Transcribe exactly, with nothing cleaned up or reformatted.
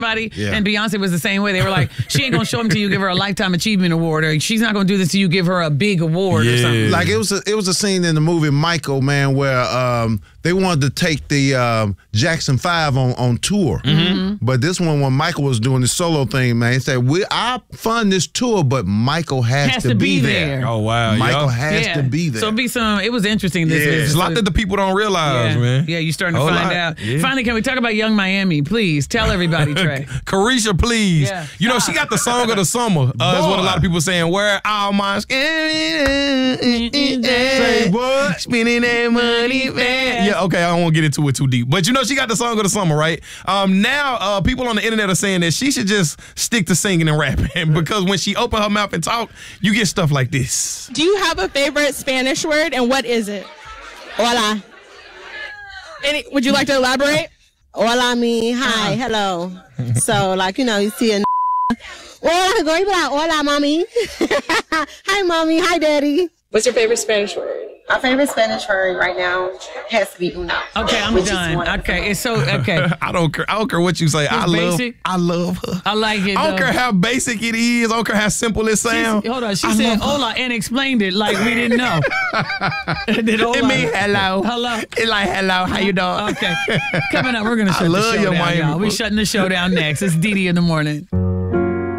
Somebody, Yeah. and Beyonce was the same way. They were like, she ain't gonna show him till you give her a Lifetime Achievement Award, or she's not gonna do this till you give her a big award Yeah. or something. Like it was a, it was a scene in the movie Michael, man, where um, they wanted to take the um, Jackson Five on, on tour. Mm-hmm. But this one, when Michael was doing the solo thing, man, he said, we, I fund this tour, but Michael has, Has to, to be, be there. there. Oh, wow. Michael yeah. has Yeah. to be there. So it'd be some. It was interesting. This Yeah. is There's a lot that the people don't realize, yeah. man. Yeah, you're starting to Whole find lot. out. Yeah. Finally, can we talk about Young Miami? Please tell everybody, Trey. Carisha, please. Yeah. You know, she got the song of the summer. Uh, is what a lot of people saying. Where all my Say what? spending that money, man. Yeah, okay, I don't want to get into it too deep. But you know, she got the song of the summer, right? Um, now, uh, people on the internet are saying that she should just stick to singing and rapping because when she open her mouth and talk, you get stuff like this. Do you have a favorite Spanish word, and what is it? Hola. Any, would you like to elaborate? Hola, me. Hi, hello. So, like, you know, you see a hola, go, you be like, hola, mommy. Hi, mommy. Hi, daddy. What's your favorite Spanish word? My favorite Spanish word right now has to be uno. Okay, I'm which is done. one of Okay, it's so okay. I don't care. I don't care what you say. I love. basic. I love her. I like it. I don't though. care how basic it is. I don't care how simple it She- sounds. Hold on. She I said love her. hola and explained it like we didn't know. And then hola. It mean hello. Hello. It's like hello. How you doing? Okay. Coming up, we're gonna I shut the love show your down, Miami y'all. We're folks. shutting the show down next. It's Dee Dee in the morning.